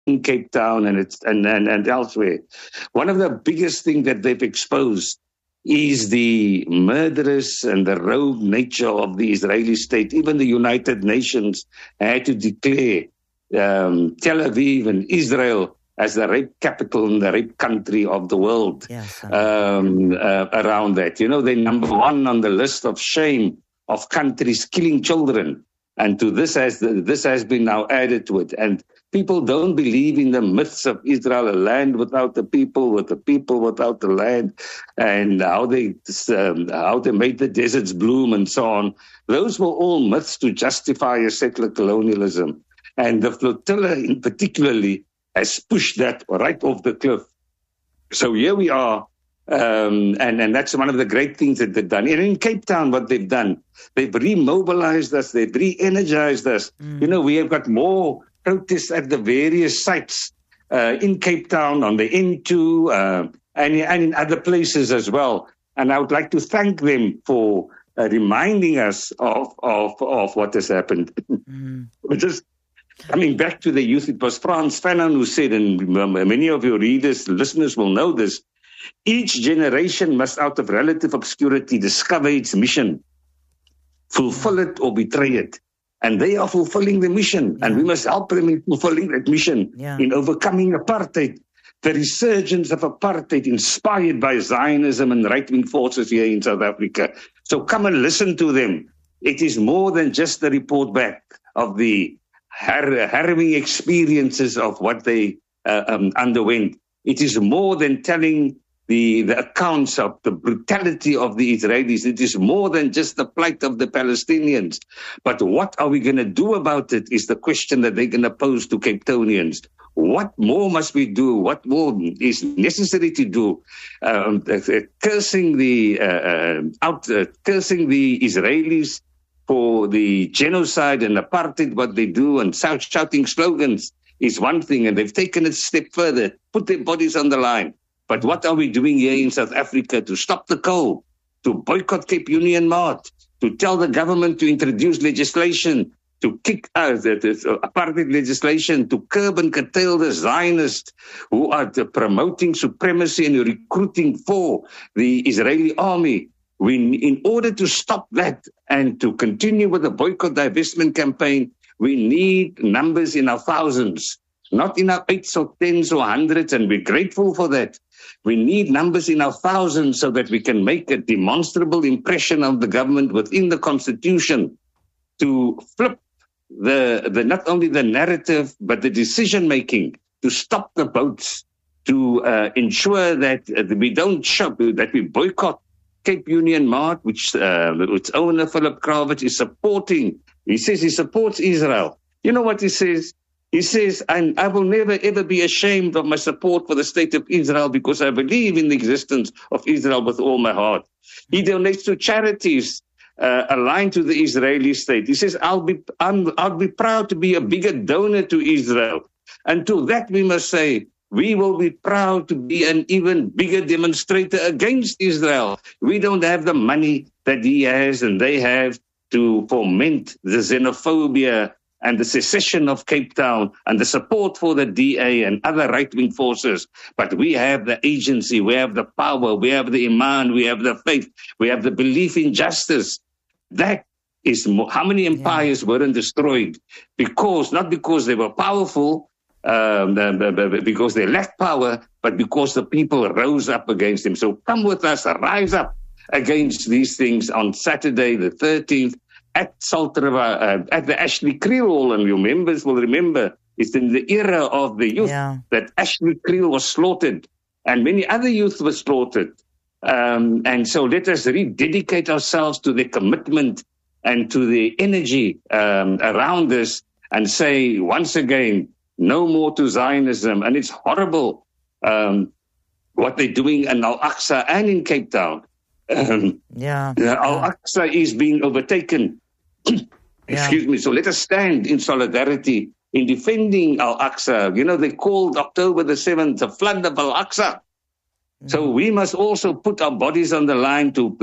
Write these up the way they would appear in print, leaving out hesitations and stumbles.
in Cape Town and elsewhere. One of the biggest things that they've exposed is the murderous and the rogue nature of the Israeli state. Even the United Nations had to declare Tel Aviv and Israel as the rape capital and the rape country of the world. Yes, around that. You know, they're number one on the list of shame of countries killing children. And to this has been now added to it. And people don't believe in the myths of Israel, a land without the people, with the people without the land, and how they made the deserts bloom and so on. Those were all myths to justify a settler colonialism. And the flotilla in particularly has pushed that right off the cliff. So here we are. And that's one of the great things that they've done. And in Cape Town, what they've done, they've remobilized us, they've re-energized us. You know, we have got more protests at the various sites in Cape Town, on the N2, and in other places as well. And I would like to thank them for reminding us of what has happened. Just coming back to the youth, it was Frantz Fanon who said, and many of your readers, listeners will know this, each generation must, out of relative obscurity, discover its mission, fulfill it or betray it. And they are fulfilling the mission, and we must help them in fulfilling that mission, in overcoming apartheid, the resurgence of apartheid inspired by Zionism and right-wing forces here in South Africa. So come and listen to them. It is more than just the report back of the harrowing experiences of what they underwent. It is more than telling the accounts of the brutality of the Israelis. It is more than just the plight of the Palestinians. But what are we going to do about it is the question that they're going to pose to Cape Townians. What more must we do? What more is necessary to do? Cursing the Israelis for the genocide and apartheid, what they do, and shouting slogans is one thing, and they've taken it a step further, put their bodies on the line. But what are we doing here in South Africa to stop the coal, to boycott Cape Union Mart, to tell the government to introduce legislation, to kick out apartheid legislation, to curb and curtail the Zionists who are promoting supremacy and recruiting for the Israeli army? In order to stop that and to continue with the boycott divestment campaign, we need numbers in our thousands, not in our 8s or 10s or 100s, and we're grateful for that. We need numbers in our thousands so that we can make a demonstrable impression of the government within the Constitution to flip the not only the narrative, but the decision-making, to stop the boats, to ensure that we don't shop, that we boycott Cape Union Mart, which its owner, Philip Kravitz, is supporting. He says he supports Israel. You know what he says? He says, I will never, ever be ashamed of my support for the state of Israel because I believe in the existence of Israel with all my heart. He donates to charities aligned to the Israeli state. He says, I'll be proud to be a bigger donor to Israel. And to that we must say, we will be proud to be an even bigger demonstrator against Israel. We don't have the money that he has and they have to foment the xenophobia and the secession of Cape Town and the support for the DA and other right-wing forces. But we have the agency, we have the power, we have the iman, we have the faith, we have the belief in justice. That is how many empires weren't destroyed? Not because they were powerful, because they lacked power, but because the people rose up against them. So come with us, rise up against these things on Saturday the 13th at Salt River, at the Ashley Creel Hall. And your members will remember it's in the era of the youth that Ashley Creel was slaughtered and many other youth were slaughtered. And so let us rededicate ourselves to the commitment and to the energy around this and say once again, no more to Zionism. And it's horrible what they're doing in Al-Aqsa and in Cape Town. Al-Aqsa is being overtaken. Excuse me. So let us stand in solidarity in defending Al-Aqsa. You know, they called October the 7th the flood of Al-Aqsa. So we must also put our bodies on the line to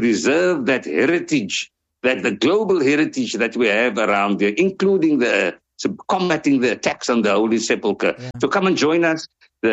preserve that heritage, that the global heritage that we have around there, including the combating the attacks on the Holy Sepulchre. Yeah. So come and join us.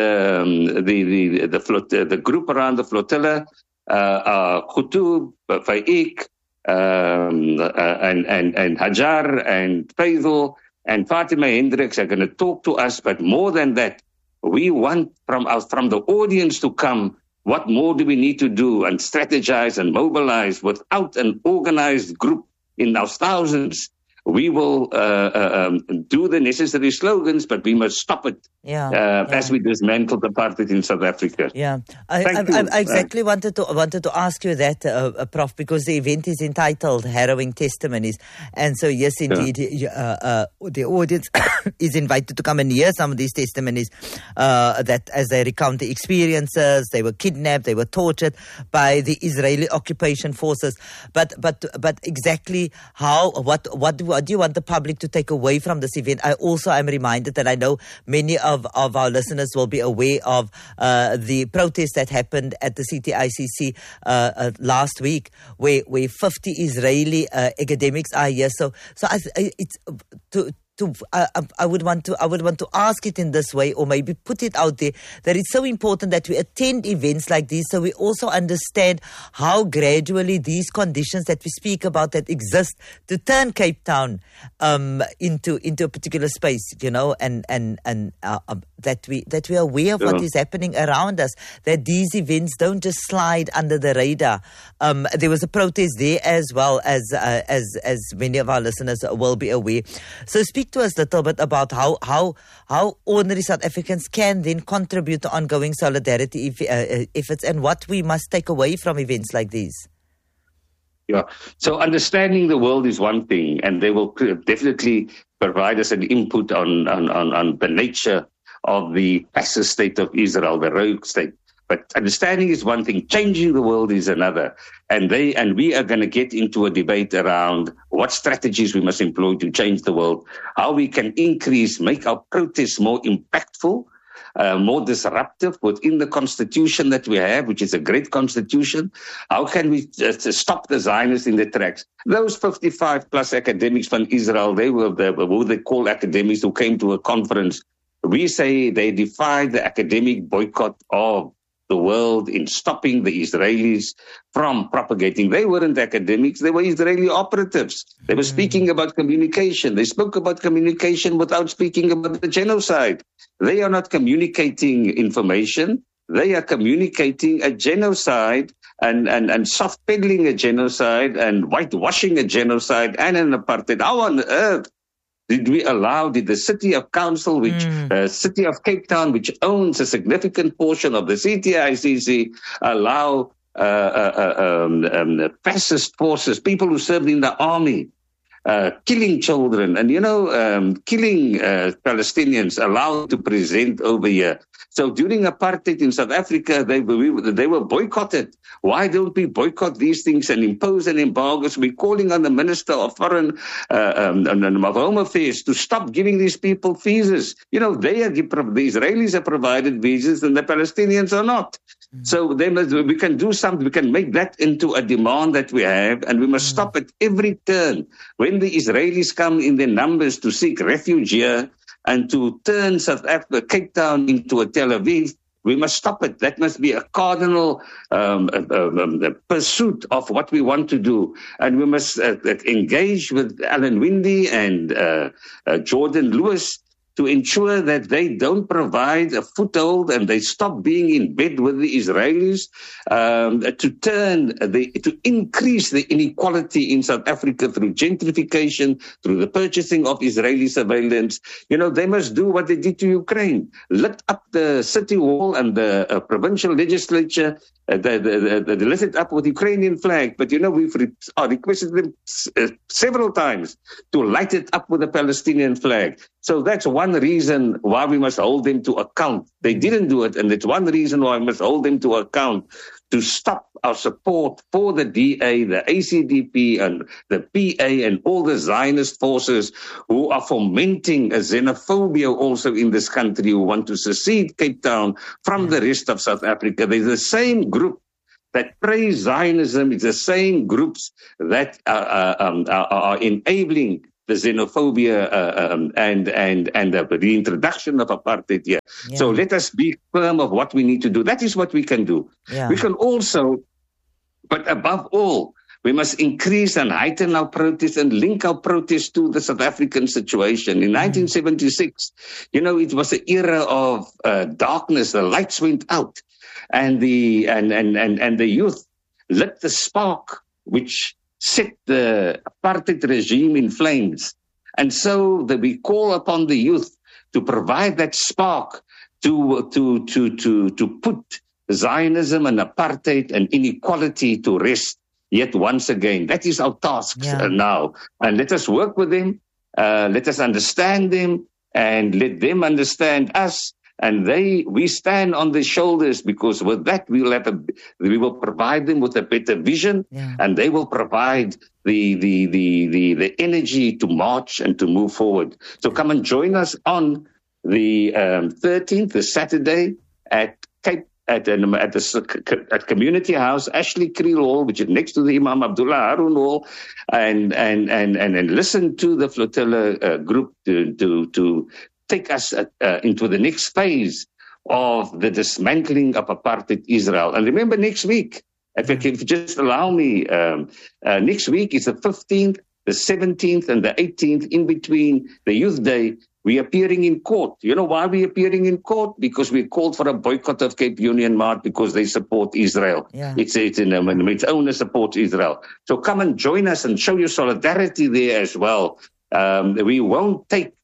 The group around the flotilla, Khutub, Faiq, and Hajar and Faisal and Fatima Hendricks are going to talk to us. But more than that, we want from the audience to come. What more do we need to do and strategize and mobilize without an organized group in our thousands? We will do the necessary slogans, but we must stop it as we dismantle the apartheid in South Africa. Yeah, I exactly wanted to ask you that, Prof, because the event is entitled Harrowing Testimonies. And so, yes, indeed, the audience is invited to come and hear some of these testimonies that as they recount the experiences, they were kidnapped, they were tortured by the Israeli occupation forces. But exactly what do you want the public to take away from this event? I also am reminded that I know many of our listeners will be aware of the protest that happened at the CTICC last week, where 50 Israeli academics are here. So I would want to ask it in this way, or maybe put it out there, that it's so important that we attend events like these, so we also understand how gradually these conditions that we speak about that exist to turn Cape Town into a particular space, and that we are aware of what is happening around us, that these events don't just slide under the radar. There was a protest there as well, as many of our listeners will be aware. So speak to us a little bit about how ordinary South Africans can then contribute to ongoing solidarity efforts, and what we must take away from events like these. Yeah. So understanding the world is one thing, and they will definitely provide us an input on the nature of the fascist state of Israel, the rogue state. But understanding is one thing, changing the world is another. And we are going to get into a debate around what strategies we must employ to change the world, how we can make our protests more impactful, more disruptive within the constitution that we have, which is a great constitution. How can we stop the Zionists in their tracks? Those 55 plus academics from Israel, they were who they call academics who came to a conference. We say they defied the academic boycott of the world in stopping the Israelis from propagating. They weren't academics, they were Israeli operatives. They were speaking about communication. They spoke about communication without speaking about the genocide. They are not communicating information. They are communicating a genocide and soft peddling a genocide and whitewashing a genocide and an apartheid. How on earth did the City of Council, City of Cape Town, which owns a significant portion of the CTICC, allow fascist forces, people who served in the army, killing children and, killing Palestinians, allowed to present over here? So during apartheid in South Africa, they were boycotted. Why don't we boycott these things and impose an embargo? So we're calling on the Minister of Foreign of Home Affairs to stop giving these people visas. The Israelis have provided visas and the Palestinians are not. So we can do something. We can make that into a demand that we have, and we must stop at every turn. When the Israelis come in their numbers to seek refuge here and to turn South Africa, Cape Town into a Tel Aviv, we must stop it. That must be a cardinal pursuit of what we want to do. And we must engage with Alan Winde and Jordan Lewis to ensure that they don't provide a foothold and they stop being in bed with the Israelis, to increase the inequality in South Africa through gentrification, through the purchasing of Israeli surveillance. They must do what they did to Ukraine. Lit up the city hall and the provincial legislature, they lit it up with Ukrainian flag. But, we've requested them several times to light it up with a Palestinian flag. So that's one reason why we must hold them to account. They didn't do it, and it's one reason why we must hold them to account, to stop our support for the DA, the ACDP, and the PA, and all the Zionist forces who are fomenting a xenophobia also in this country, who want to secede Cape Town from the rest of South Africa. They're the same group that praise Zionism. It's the same groups that are enabling the xenophobia and the reintroduction of apartheid here. Yeah. So let us be firm of what we need to do. That is what we can do. Yeah. We can also, but above all, we must increase and heighten our protest and link our protest to the South African situation. In 1976, it was an era of darkness. The lights went out, and the youth lit the spark which set the apartheid regime in flames. And so we call upon the youth to provide that spark to put Zionism and apartheid and inequality to rest. Yet once again, that is our task now. And let us work with them, let us understand them, and let them understand us. And we stand on their shoulders, because with that we will provide them with a better vision, and they will provide the energy to march and to move forward. So come and join us on the 13th, the Saturday, at Community House, Ashley Creel Hall, which is next to the Imam Abdullah Harun Hall, and listen to the Flotilla group to take us into the next phase of the dismantling of apartheid Israel. And remember, next week, if you just allow me, next week is the 15th, the 17th, and the 18th, in between the Youth Day. We're appearing in court. You know why we're appearing in court? Because we called for a boycott of Cape Union Mart because they support Israel. Yeah. Its owner supports Israel. So come and join us and show your solidarity there as well. We won't take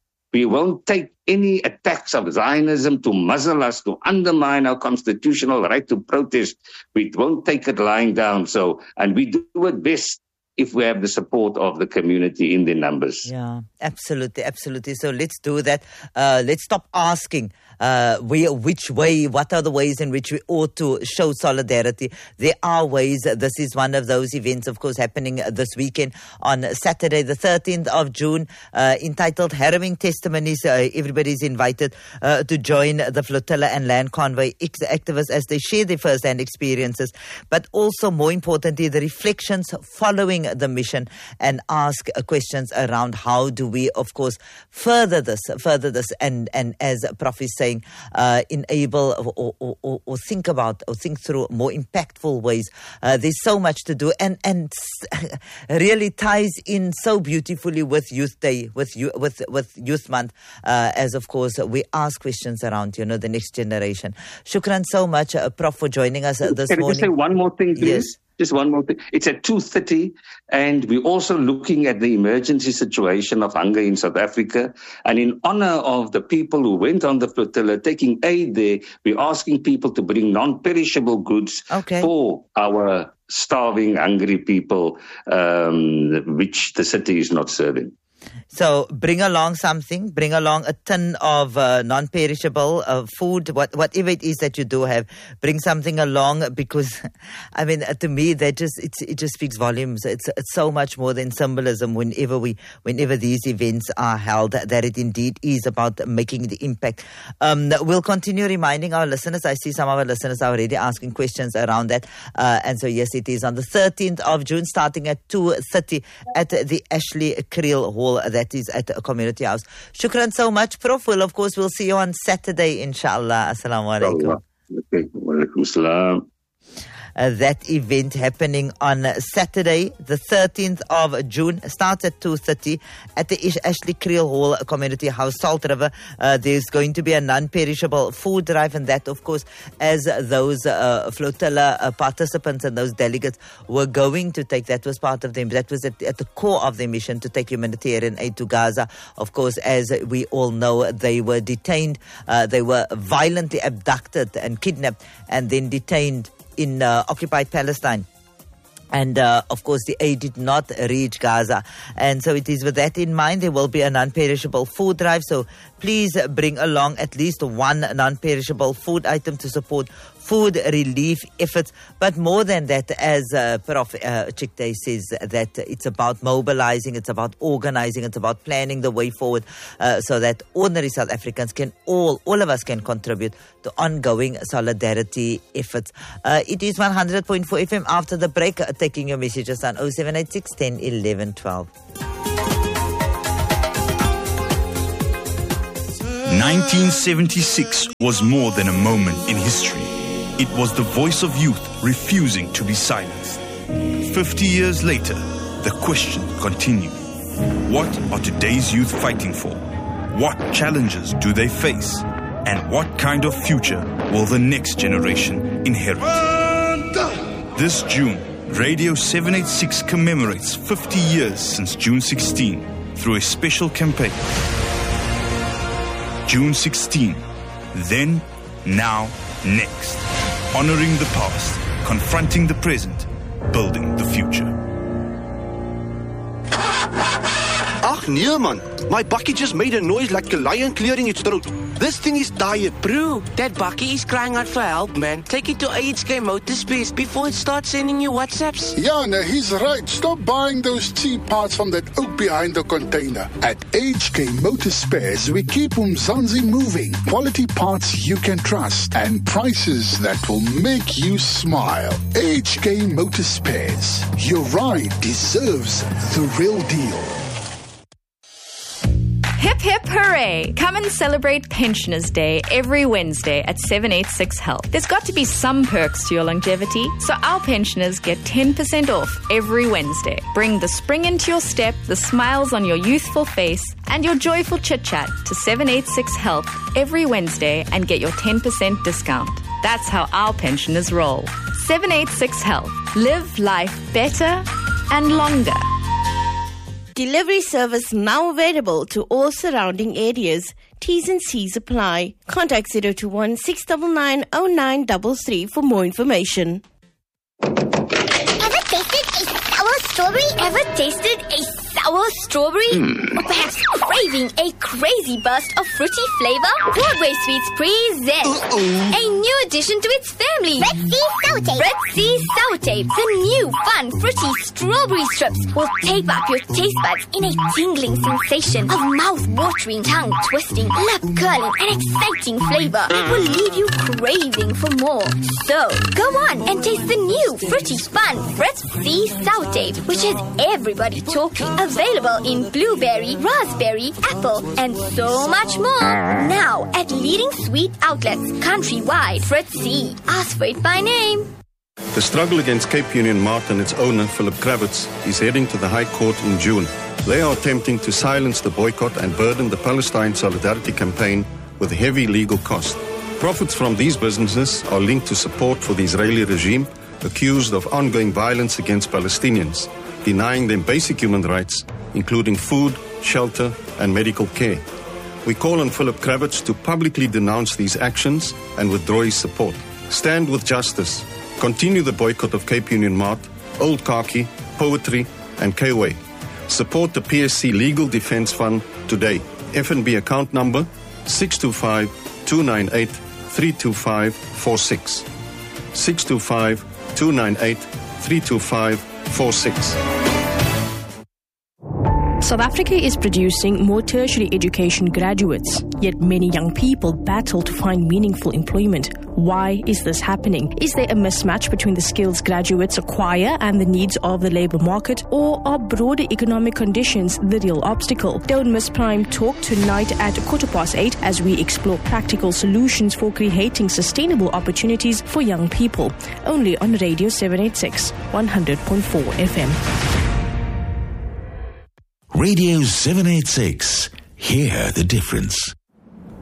any attacks of Zionism to muzzle us, to undermine our constitutional right to protest. We won't take it lying down. And we do it best if we have the support of the community in the numbers. Yeah, absolutely. So let's do that. Let's stop asking which way, what are the ways in which we ought to show solidarity. There are ways. This is one of those events, of course, happening this weekend on Saturday, the 13th of June, entitled Harrowing Testimonies. Everybody's invited to join the Flotilla and Land Convoy activists as they share their first-hand experiences, but also, more importantly, the reflections following the mission, and ask questions around how do we, of course, further this, and as Prof is saying, enable or think through more impactful ways. There's so much to do, and really ties in so beautifully with Youth Day, with Youth Month, as of course we ask questions around the next generation. Shukran so much, Prof, for joining us this morning. Can I just say one more thing, please? Yes. Just one more thing. It's at 2:30, and we're also looking at the emergency situation of hunger in South Africa. And in honor of the people who went on the flotilla taking aid there, we're asking people to bring non-perishable goods for our starving, hungry people, which the city is not serving. So bring along something. Bring along a tin of non-perishable food, whatever it is that you do have. Bring something along, because, I mean, to me, it just speaks volumes. It's so much more than symbolism. Whenever these events are held, that it indeed is about making the impact. We'll continue reminding our listeners. I see some of our listeners are already asking questions around that. And so yes, it is on the 13th of June, starting at 2:30 at the Ashley Creel Hall. That is at a community house. Shukran so much, Prof. Of course, we'll see you on Saturday, inshallah. Assalamu alaikum. Wa alaikum assalam. That event happening on Saturday, the 13th of June, starts at 2:30 at the Ashley Creel Hall Community House, Salt River. There's going to be a non-perishable food drive, and that, of course, as those flotilla participants and those delegates were going to take, that was part of them. That was at the core of their mission, to take humanitarian aid to Gaza. Of course, as we all know, they were detained. They were violently abducted and kidnapped, and then detained in occupied Palestine. And, of course, the aid did not reach Gaza. And so it is with that in mind, there will be a non-perishable food drive. So please bring along at least one non-perishable food item to support food relief efforts. But more than that, as Prof. Chicktay says, that it's about mobilizing, it's about organizing, it's about planning the way forward, so that ordinary South Africans can all of us can contribute to ongoing solidarity efforts. It is 100.4 FM after the break, taking your messages on 0786 10 11 12. 1976 was more than a moment in history. It was the voice of youth refusing to be silenced. 50 years later, the question continues. What are today's youth fighting for? What challenges do they face? And what kind of future will the next generation inherit? This June, Radio 786 commemorates 50 years since June 16 through a special campaign. June 16, then, now, next. Honoring the past, confronting the present, building the future. Ach nee man, my bakkie just made a noise like a lion clearing its throat. This thing is tired. Bro, that bakkie is crying out for help, man. Take it to HK Motorspares before it starts sending you WhatsApps. Yeah, no, he's right. Stop buying those cheap parts from that oak behind the container. At HK Motorspares, we keep Umzansi moving. Quality parts you can trust and prices that will make you smile. HK Motorspares. Your ride deserves the real deal. Hip hip hooray! Come and celebrate Pensioners Day every Wednesday at 786 Health. There's got to be some perks to your longevity, so our pensioners get 10% off every Wednesday. Bring the spring into your step, the smiles on your youthful face, and your joyful chit-chat to 786 Health every Wednesday and get your 10% discount. That's how our pensioners roll. 786 Health. Live life better and longer. Delivery service now available to all surrounding areas. T's and C's apply. Contact 021 699 0933 for more information. Ever tasted a sour strawberry? Ever tasted a sour strawberry? Or perhaps craving a crazy burst of fruity flavor? Broadway Sweets presents a new addition to its family. Red Sea Sour Tape. Red Sea Sour Tape. The new fun fruity strawberry strips will tape up your taste buds in a tingling sensation of mouth-watering, tongue-twisting, lip-curling and exciting flavor. It will leave you craving for more. So, go on and taste the new fruity fun Red Sea Sour Tape, which has everybody talking. Available in blueberry, raspberry, apple, and so much more. Now at leading sweet outlets countrywide. Fritz C. Ask for it by name. The struggle against Cape Union Mart and its owner, Philip Kravitz, is heading to the High Court in June. They are attempting to silence the boycott and burden the Palestine Solidarity Campaign with heavy legal costs. Profits from these businesses are linked to support for the Israeli regime, accused of ongoing violence against Palestinians, denying them basic human rights, including food, shelter, and medical care. We call on Philip Kravitz to publicly denounce these actions and withdraw his support. Stand with justice. Continue the boycott of Cape Union Mart, Old Khaki, Poetry, and K-Way. Support the PSC Legal Defense Fund today. FNB account number 625-298-32546. 625-298-32546. South Africa is producing more tertiary education graduates, yet many young people battle to find meaningful employment. Why is this happening? Is there a mismatch between the skills graduates acquire and the needs of the labour market, or are broader economic conditions the real obstacle? Don't miss Prime Talk tonight at 8:15 as we explore practical solutions for creating sustainable opportunities for young people. Only on Radio 786, 100.4 FM. Radio 786. Hear the difference.